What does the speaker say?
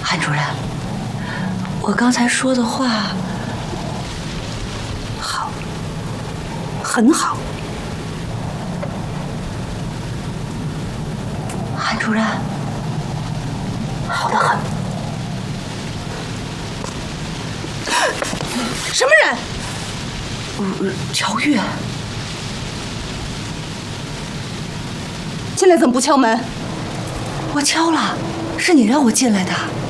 韩主任，我刚才说的话， 好，很好。 韩主任，好得很。 什么人？ 乔玉。 进来怎么不敲门？ 我敲了，是你让我进来的。